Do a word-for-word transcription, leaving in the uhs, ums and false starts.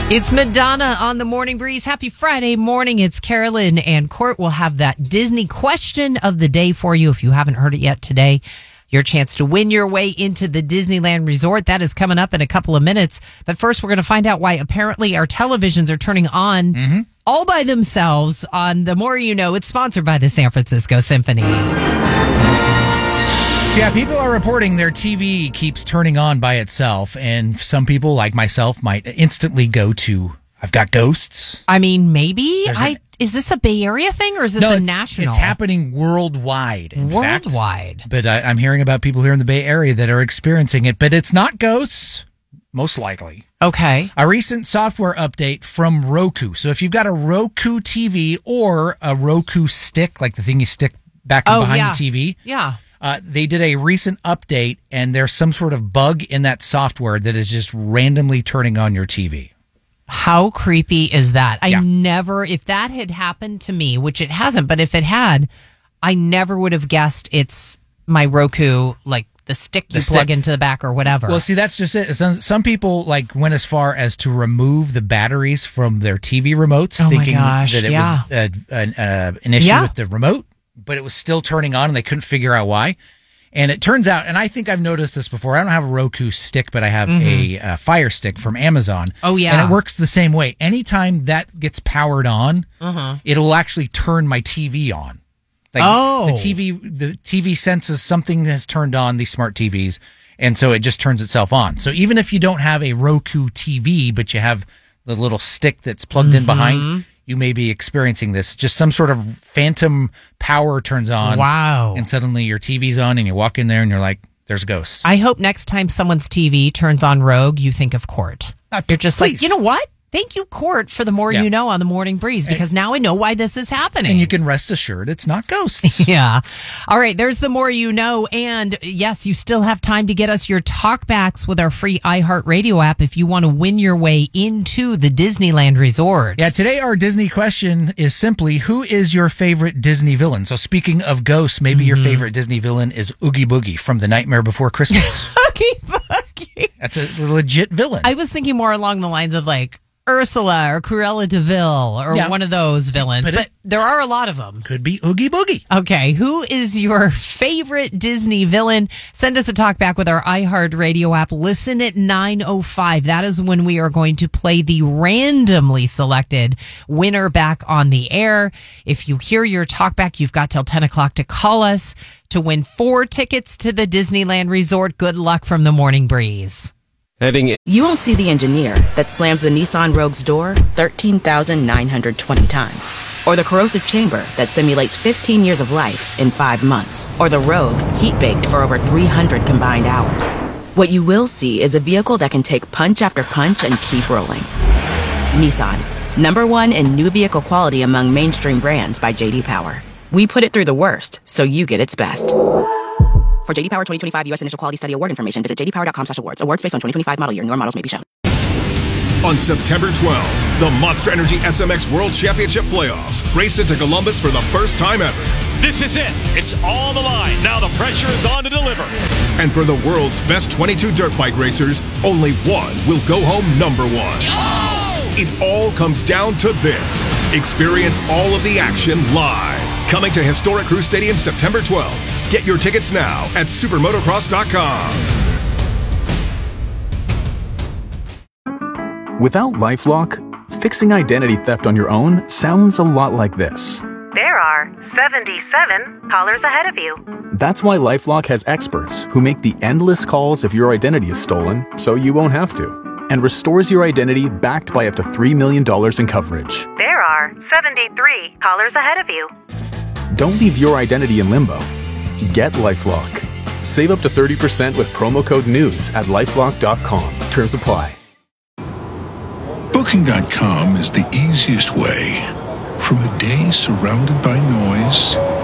It's Madonna on the Morning Breeze. Happy Friday morning. It's Carolyn and Court. Will have that Disney question of the day for you. If you haven't heard it yet today, your chance to win your way into the Disneyland Resort. That is coming up in a couple of minutes. But first, we're going to find out why apparently our televisions are turning on mm-hmm. all by themselves on The More You Know. It's sponsored by the San Francisco Symphony. So yeah, people are reporting their T V keeps turning on by itself, and some people, like myself, might instantly go to, I've got ghosts. I mean, maybe. There's I a- Is this a Bay Area thing, or is this no, a it's, national? It's happening worldwide. In Worldwide. Fact. But I, I'm hearing about people here in the Bay Area that are experiencing it, but it's not ghosts, most likely. Okay. A recent software update from Roku. So if you've got a Roku T V or a Roku stick, like the thing you stick back Oh, behind yeah. the T V, Yeah. Uh, they did a recent update, and there's some sort of bug in that software that is just randomly turning on your T V. How creepy is that? I Yeah. never, if that had happened to me, which it hasn't, but if it had, I never would have guessed it's my Roku, like the stick you The plug stick. into the back or whatever. Well, see, that's just it. Some, some people like went as far as to remove the batteries from their T V remotes, Oh my thinking gosh, that it yeah. was uh, an, uh, an issue Yeah. with the remote, but it was still turning on, and they couldn't figure out why. And it turns out, and I think I've noticed this before, I don't have a Roku stick, but I have Mm-hmm. a uh, Fire Stick from Amazon. Oh, yeah. And it works the same way. Anytime that gets powered on, Uh-huh. it'll actually turn my T V on. Like Oh. the T V, the T V senses something has turned on, these smart T Vs, and so it just turns itself on. So even if you don't have a Roku T V, but you have the little stick that's plugged in behind, you may be experiencing this. Just some sort of phantom power turns on. Wow. And suddenly your T V's on, and you walk in there and you're like, there's ghosts. I hope next time someone's T V turns on Rogue, you think of Court. Uh, You're just please. like, you know what? Thank you, Court, for the More Yeah. You Know on the Morning Breeze, because now I know why this is happening. And you can rest assured it's not ghosts. Yeah. All right. There's the More You Know. And yes, you still have time to get us your talkbacks with our free iHeartRadio app if you want to win your way into the Disneyland Resort. Yeah, today our Disney question is simply, who is your favorite Disney villain? So speaking of ghosts, maybe Mm-hmm. your favorite Disney villain is Oogie Boogie from The Nightmare Before Christmas. Oogie Boogie. That's a legit villain. I was thinking more along the lines of like Ursula or Cruella de Vil or Yeah. one of those villains, But but, it- there are a lot of them. Could be Oogie Boogie. Okay, who is your favorite Disney villain? Send us a talk back with our iHeartRadio app. Listen at nine oh five. That is when we are going to play the randomly selected winner back on the air. If you hear your talk back, you've got till ten o'clock to call us to win four tickets to the Disneyland Resort. Good luck from the Morning Breeze. Heading in. You won't see the engineer that slams the Nissan Rogue's door thirteen thousand nine hundred twenty times. Or the corrosive chamber that simulates fifteen years of life in five months. Or the Rogue heat-baked for over three hundred combined hours. What you will see is a vehicle that can take punch after punch and keep rolling. Nissan, number one in new vehicle quality among mainstream brands by J D Power. We put it through the worst, so you get its best. For J D Power twenty twenty-five U S Initial Quality Study Award information, visit j d power dot com slash awards. Awards based on twenty twenty-five model year. Newer models may be shown. On September twelfth, the Monster Energy S M X World Championship Playoffs race into Columbus for the first time ever. This is it. It's all the line. Now the pressure is on to deliver. And for the world's best twenty-two dirt bike racers, only one will go home number one. Oh! It all comes down to this. Experience all of the action live. Coming to Historic Crew Stadium September twelfth. Get your tickets now at supermotocross dot com. Without LifeLock, fixing identity theft on your own sounds a lot like this. There are seventy-seven callers ahead of you. That's why LifeLock has experts who make the endless calls if your identity is stolen, so you won't have to, and restores your identity backed by up to three million dollars in coverage. There are seventy-three callers ahead of you. Don't leave your identity in limbo. Get LifeLock. Save up to thirty percent with promo code NEWS at lifelock dot com. Terms apply. Booking dot com is the easiest way. From a day surrounded by noise